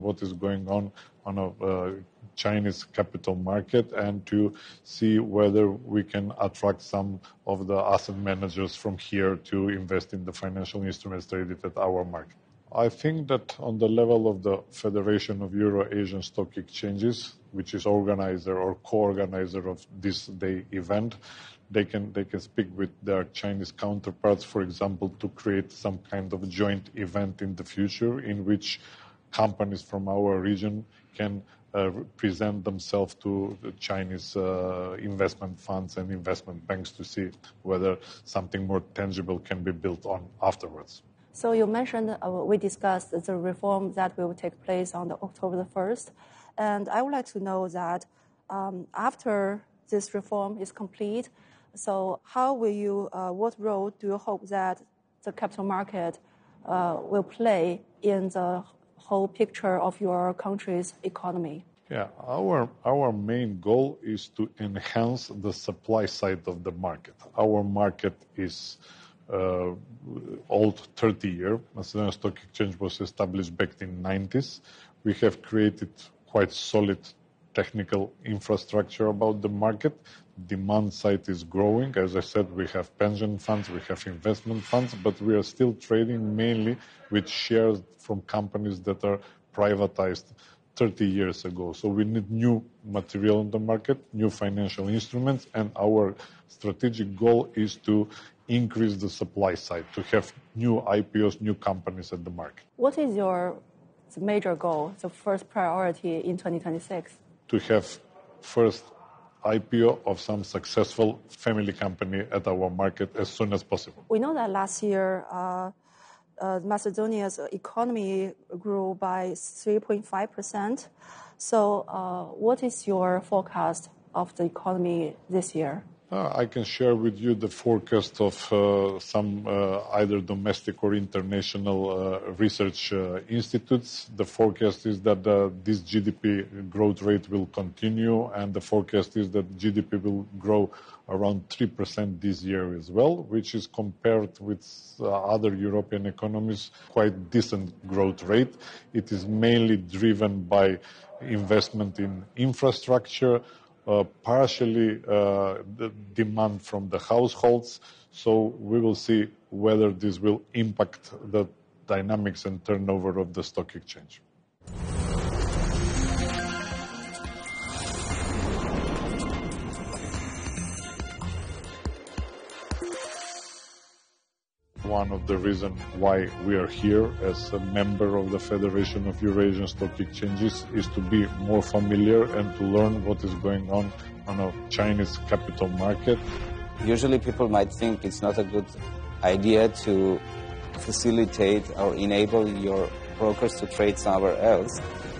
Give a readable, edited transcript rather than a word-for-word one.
what is going on a Chinese capital market and to see whether we can attract some of the asset managers from here to invest in the financial instruments traded at our market. I think that on the level of the Federation of Euro-Asian Stock Exchanges, which is organizer or co-organizer of this day event, they can speak with their Chinese counterparts, for example, to create some kind of joint event in the future in which companies from our region can present themselves to the Chinese investment funds and investment banks to see whether something more tangible can be built on afterwards. So you mentioned, we discussed the reform that will take place on October the 1st. And I would like to know that after this reform is complete, so how will you, what role do you hope that the capital market will play in the whole picture of your country's economy? Yeah, our main goal is to enhance the supply side of the market. Our market is old, 30 years. Macedonian Stock Exchange was established back in the 90s. We have created quite solid technical infrastructure about the market. Demand side is growing. As I said, we have pension funds, we have investment funds, but we are still trading mainly with shares from companies that are privatized 30 years ago. So we need new material in the market, new financial instruments, and our strategic goal is to increase the supply side, to have new IPOs, new companies at the market. What is your major goal, the first priority in 2026? To have first IPO of some successful family company at our market as soon as possible. We know that last year, Macedonia's economy grew by 3.5%. So what is your forecast of the economy this year? I can share with you the forecast of some either domestic or international research institutes. The forecast is that this GDP growth rate will continue, and the forecast is that GDP will grow around 3% this year as well, which is compared with other European economies quite decent growth rate. It is mainly driven by investment in infrastructure, partially the demand from the households. So we will see whether this will impact the dynamics and turnover of the stock exchange. One of the reasons why we are here as a member of the Federation of Eurasian Stock Exchanges is to be more familiar and to learn what is going on a Chinese capital market. Usually people might think it's not a good idea to facilitate or enable your brokers to trade somewhere else.